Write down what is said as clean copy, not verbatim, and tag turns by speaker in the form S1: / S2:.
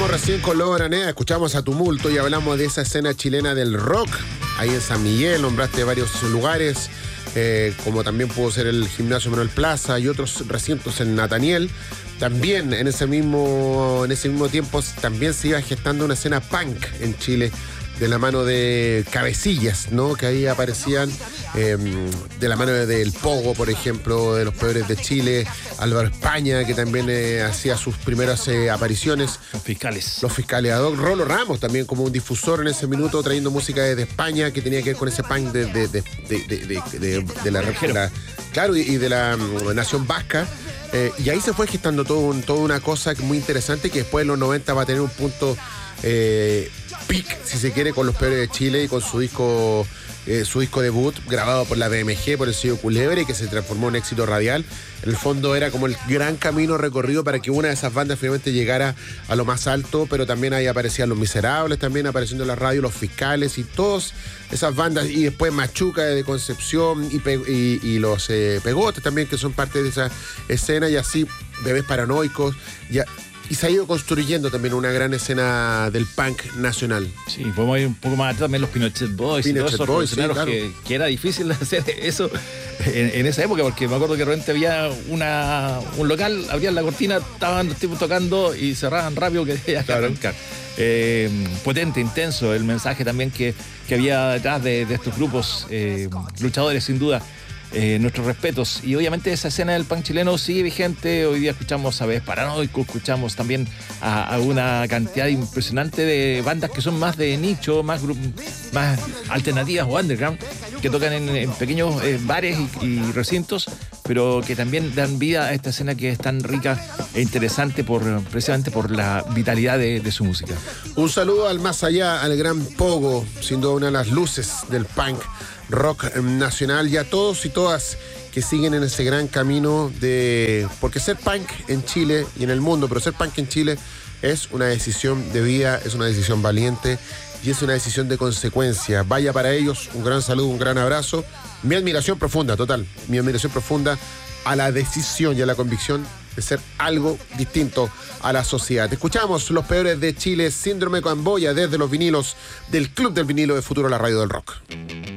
S1: Estábamos recién con Lobo Araneda, escuchamos a Tumulto y hablamos de esa escena chilena del rock. Ahí en San Miguel, nombraste varios lugares, como también pudo ser el Gimnasio Manuel Plaza y otros recintos en Nataniel. También en ese mismo tiempo también se iba gestando una escena punk en Chile, de la mano de Cabecillas, ¿no? Que ahí aparecían de la mano del Pogo, por ejemplo, de Los Peores de Chile, Álvaro España, que también hacía sus primeras apariciones.
S2: Los fiscales.
S1: A Doc Rolo Ramos también como un difusor en ese minuto, trayendo música desde España, que tenía que ver con ese punk de la claro, y de la nación vasca. Y ahí se fue gestando toda una cosa muy interesante, que después en los 90 va a tener un punto peak, si se quiere, con Los Peores de Chile y con su disco debut, grabado por la BMG, por el sello Culebra, y que se transformó en éxito radial. En el fondo era como el gran camino recorrido para que una de esas bandas finalmente llegara a lo más alto, pero también ahí aparecían Los Miserables, también apareciendo en la radio Los Fiscales y todas esas bandas, y después Machuca de Concepción y los Pegotes también, que son parte de esa escena, y así Bebés Paranoicos, y se ha ido construyendo también una gran escena del punk nacional.
S2: Sí, podemos ir un poco más atrás también, los Pinochet Boys y todos esos
S1: sí, claro.
S2: que era difícil hacer eso en esa época, porque me acuerdo que de repente había un local, abrían la cortina, estaban los tipos tocando y cerraban rápido, que había que arrancar. Potente, intenso el mensaje también que había detrás de estos grupos luchadores, sin duda. Nuestros respetos, y obviamente esa escena del punk chileno sigue vigente. Hoy día escuchamos a Bebés Paranoicos, escuchamos también a una cantidad impresionante de bandas que son más de nicho, más alternativas o underground, que tocan en pequeños bares y recintos, pero que también dan vida a esta escena que es tan rica e interesante precisamente por la vitalidad de su música.
S1: Un saludo al más allá, al gran Pogo, sin duda una de las luces del punk rock nacional, y a todos y todas que siguen en ese gran camino porque ser punk en Chile y en el mundo, pero ser punk en Chile es una decisión de vida, es una decisión valiente y es una decisión de consecuencia. Vaya para ellos, un gran saludo, un gran abrazo, mi admiración profunda a la decisión y a la convicción de ser algo distinto a la sociedad. Escuchamos Los Peores de Chile, Síndrome Camboya, desde los vinilos del Club del Vinilo de Futuro, la radio del rock.